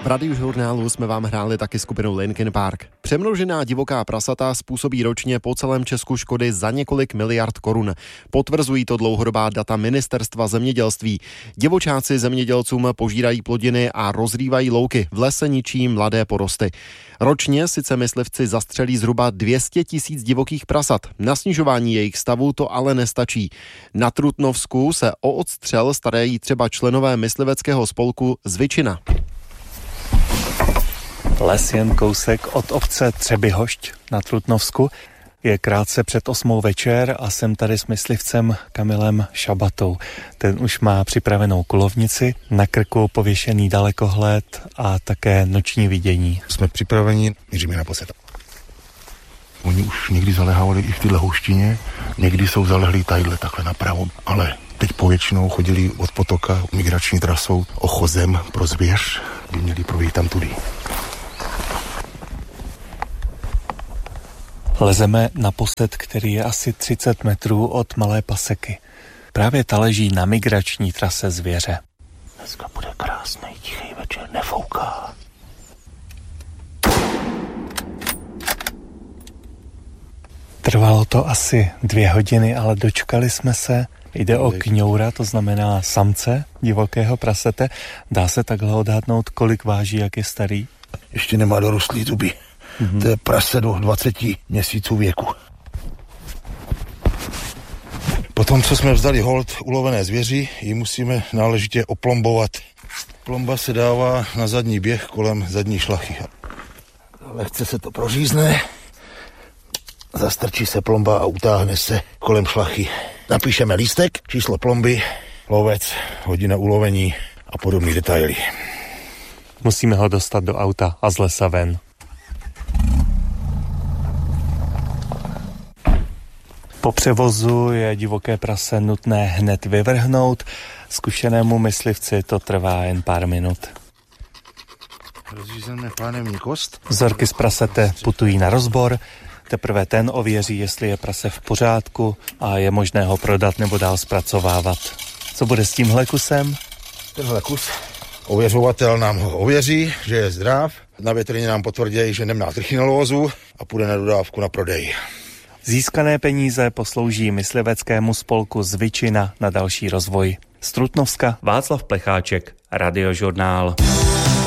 V Radiožurnálu jsme vám hráli taky skupinu Linkin Park. Přemnožená divoká prasata způsobí ročně po celém Česku škody za několik miliard korun. Potvrzují to dlouhodobá data Ministerstva zemědělství. Divočáci zemědělcům požírají plodiny a rozrývají louky. V lese ničí mladé porosty. Ročně sice myslivci zastřelí zhruba 200 000 divokých prasat. Na snižování jejich stavu to ale nestačí. Na Trutnovsku se o odstřel starají třeba členové mysliveckého spolku Zvyčina. Les jen kousek od obce Třebyhošť na Trutnovsku. Je krátce před 8 večer a jsem tady s myslivcem Kamilem Šabatou. Ten už má připravenou kulovnici, na krku pověšený dalekohled a také noční vidění. Jsme připraveni, míříme na posed. Oni už někdy zalehávali i v téhle houštině, někdy jsou zalehlí tadyhle takhle napravo, ale teď povětšinou chodili od potoka migrační trasou ochozem pro zvěř, by měli projít tam tudy. Lezeme na posed, který je asi 30 metrů od Malé Paseky. Právě ta leží na migrační trase zvěře. Dneska bude krásný, tichý večer, nefouká. Trvalo to asi 2 hodiny, ale dočkali jsme se. Jde o kňoura, to znamená samce divokého prasete. Dá se takhle odhadnout, kolik váží, jak je starý? Ještě nemá dorostlý zuby. To je prase do 20 měsíců věku. Potom, co jsme vzdali hold ulovené zvěři, ji musíme náležitě oplombovat. Plomba se dává na zadní běh kolem zadní šlachy. Lehce se to prořízne, zastrčí se plomba a utáhne se kolem šlachy. Napíšeme lístek, číslo plomby, lovec, hodina ulovení a podobné detaily. Musíme ho dostat do auta a z lesa ven. Po převozu je divoké prase nutné hned vyvrhnout. Zkušenému myslivci to trvá jen pár minut. Rozřízené pánevní kost. Vzorky z prasete putují na rozbor. Teprve ten ověří, jestli je prase v pořádku a je možné ho prodat nebo dál zpracovávat. Co bude s tímhle kusem? Tenhle kus ověřovatel nám ho ověří, že je zdrav. Na větrině nám potvrdí, že nemá trichinelózu a půjde na dodávku na prodej. Získané peníze poslouží mysliveckému spolku Zvyčina na další rozvoj. Z Trutnovska Václav Plecháček, Radiožurnál.